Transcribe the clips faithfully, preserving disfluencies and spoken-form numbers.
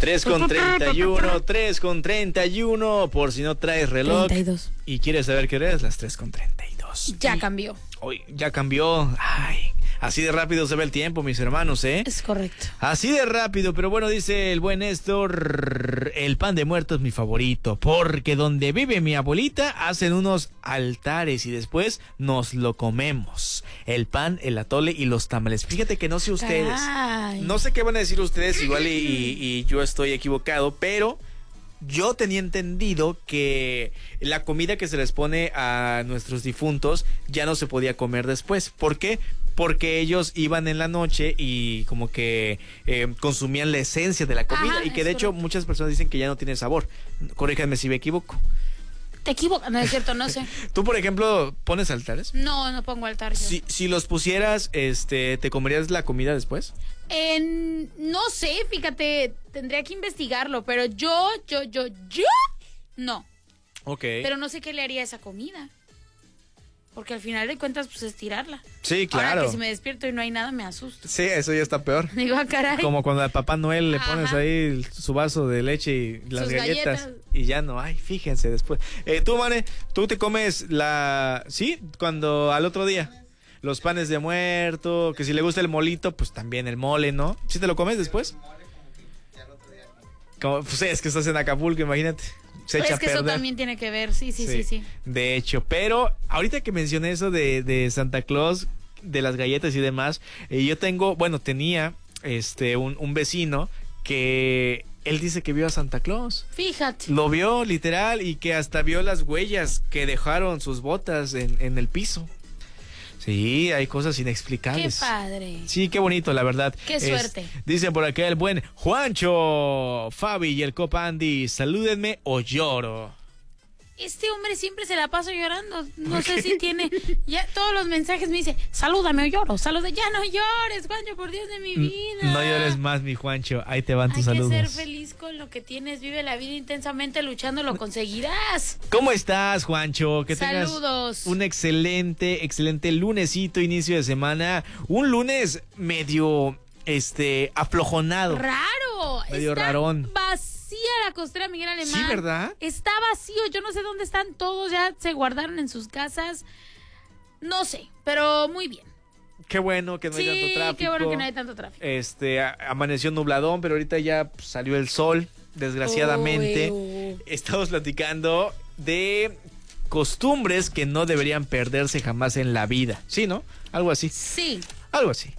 tres con treinta y uno, tres con treinta y uno, por si no traes reloj. treinta y dos. Y quieres saber qué hora es, las tres con treinta y dos. Ya y, cambió. Hoy ya cambió. Ay, así de rápido se ve el tiempo, mis hermanos, ¿eh? Es correcto. Así de rápido, pero bueno, dice el buen Néstor, el pan de muerto es mi favorito, porque donde vive mi abuelita hacen unos altares y después nos lo comemos. El pan, el atole y los tamales. Fíjate que no sé ustedes. Caray. No sé qué van a decir ustedes, igual y, y, y yo estoy equivocado, pero yo tenía entendido que la comida que se les pone a nuestros difuntos ya no se podía comer después. ¿Por qué? Porque ellos iban en la noche y como que eh, consumían la esencia de la comida. Ajá, y que de hecho correcto. muchas personas dicen que ya no tiene sabor. Corríjanme si me equivoco. Te equivocas, no es cierto, no sé. ¿Tú, por ejemplo, pones altares? No, no pongo altar yo. Si, si los pusieras, este, ¿te comerías la comida después? En, no sé, fíjate, tendría que investigarlo, pero yo, yo, yo, yo, no. Ok. Pero no sé qué le haría a esa comida. Porque al final de cuentas, pues es tirarla. Sí, claro. Ahora que si me despierto y no hay nada, me asusto. Sí, eso ya está peor. Digo, ah, caray. Como cuando al Papá Noel le pones Ajá. ahí su vaso de leche y las Sus galletas, galletas. y ya no hay, fíjense después. Eh, tú, Mane, tú te comes la... ¿Sí? Cuando al otro día. Los panes de muerto, que si le gusta el molito, pues también el mole, ¿no? ¿Sí te lo comes después? Como, pues es que estás en Acapulco, imagínate. Se echa Es que a eso perder. también tiene que ver, sí, sí, sí, sí. De hecho, pero ahorita que mencioné eso de, de Santa Claus, de las galletas y demás, eh, yo tengo, bueno, tenía este un, un vecino que él dice que vio a Santa Claus. Fíjate. Lo vio literal y que hasta vio las huellas que dejaron sus botas en, en el piso. Sí, hay cosas Qué inexplicables. padre. Sí, qué bonito, la verdad. Qué Es- suerte. Dicen por acá el buen Juancho, Fabi y el copa Andy, salúdenme o lloro. Este hombre siempre se la pasa llorando. No ¿Por sé qué? si tiene. Ya todos los mensajes me dice, salúdame o lloro, salúdame. Ya no llores, Juancho, por Dios de mi vida. No llores más, mi Juancho. Ahí te van Hay tus que saludos. ser feliz con lo que tienes. Vive la vida intensamente luchando, lo conseguirás. ¿Cómo estás, Juancho? Que Saludos. tengas un excelente, excelente lunesito, inicio de semana. Un lunes medio, este, aflojonado. Raro. Medio Está rarón. vacía la costera Miguel Alemán. Sí, ¿verdad? Está vacío. Yo no sé dónde están todos. Ya se guardaron en sus casas. No sé, pero muy bien. Qué bueno que no Sí, hay tanto tráfico. qué bueno que no hay tanto tráfico. Este, a- amaneció nubladón, pero ahorita ya pues, salió el sol, desgraciadamente. Uy, uy. Estamos platicando de costumbres que no deberían perderse jamás en la vida. ¿Sí, no? Algo así. Sí. Algo así.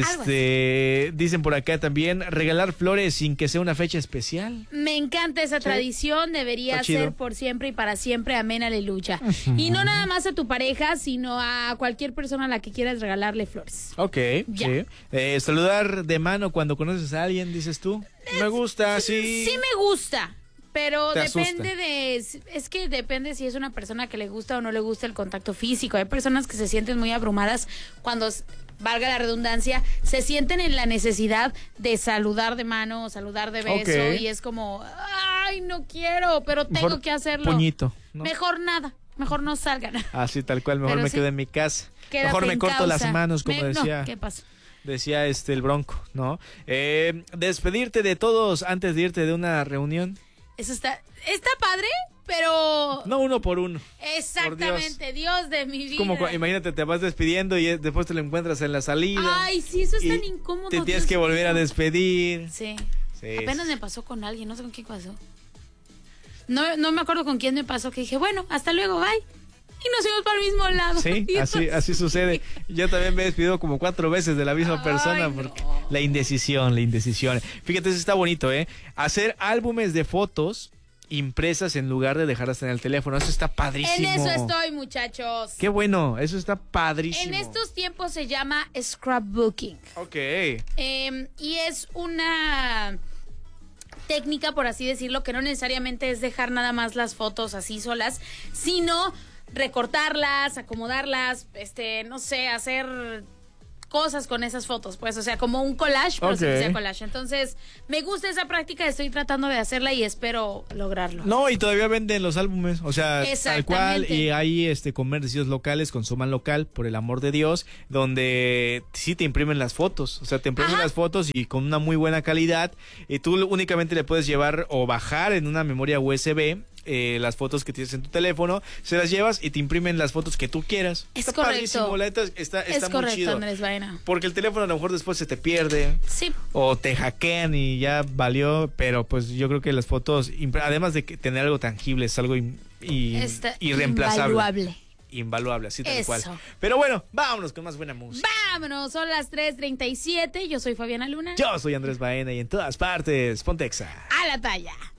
Este, dicen por acá también, regalar flores sin que sea una fecha especial. Me encanta esa Sí. tradición, debería Está chido. ser por siempre y para siempre, amén, aleluya. Y no nada más a tu pareja, sino a cualquier persona a la que quieras regalarle flores. Ok, Ya. sí. Eh, saludar de mano cuando conoces a alguien, dices tú. Me gusta, sí. Sí me gusta, pero Te depende asusta. de, es que depende si es una persona que le gusta o no le gusta el contacto físico. Hay personas que se sienten muy abrumadas cuando, valga la redundancia, se sienten en la necesidad de saludar de mano o saludar de beso, Ok. y es como, ay, no quiero, pero tengo Mejor que hacerlo. puñito, ¿no? Mejor nada, mejor no salgan. Así tal cual, mejor Pero me sí. quedo en mi casa. Quédate mejor me en corto causa. las manos, como Me- no, decía. ¿qué pasa? Decía este el Bronco, ¿no? Eh, despedirte de todos antes de irte de una reunión. Eso está, está padre, pero No uno por uno. exactamente, Dios. de mi vida. Es como, cu- imagínate, te vas despidiendo y eh, después te lo encuentras en la salida. Ay, sí, eso es y tan incómodo. Te tienes Dios que volver a mío. despedir. Sí. Sí, Apenas sí. me pasó con alguien, no sé con quién pasó. No, no me acuerdo con quién me pasó, que dije, bueno, hasta luego, bye. Y nos fuimos para el mismo lado. Sí, Dios. así, así sucede. Yo también me he despedido como cuatro veces de la misma Ay, persona no. porque la indecisión, la indecisión. Fíjate, eso está bonito, ¿eh? Hacer álbumes de fotos impresas en lugar de dejarlas en el teléfono. Eso está padrísimo. En eso estoy, muchachos. Qué bueno, eso está padrísimo. En estos tiempos se llama scrapbooking. Ok. Eh, y es una técnica, por así decirlo, que no necesariamente es dejar nada más las fotos así solas, sino recortarlas, acomodarlas, este, no sé, hacer cosas con esas fotos, pues, o sea, como un collage, pero sin Ok. que sea collage. Entonces, me gusta esa práctica, estoy tratando de hacerla y espero lograrlo. No, y todavía venden los álbumes, o sea, tal cual, Exactamente. y hay este comercios locales, consuman local, por el amor de Dios, donde sí te imprimen las fotos, o sea, te imprimen Ajá. las fotos y con una muy buena calidad, y tú únicamente le puedes llevar o bajar en una memoria U S B eh, las fotos que tienes en tu teléfono, se las llevas y te imprimen las fotos que tú quieras. Es está correcto. padrísimo, la neta está, está Es muy correcto, chido. Andrés Baena. Porque el teléfono a lo mejor después se te pierde. Sí. O te hackean y ya valió, pero pues yo creo que las fotos, impre- además de que tener algo tangible, es algo in- y- Está irreemplazable. invaluable. Invaluable, así tal Eso. cual. Pero bueno, vámonos con más buena música. Vámonos, son las tres treinta y siete. Yo soy Fabiana Luna. Yo soy Andrés Baena y en todas partes, Pontexa. A la talla.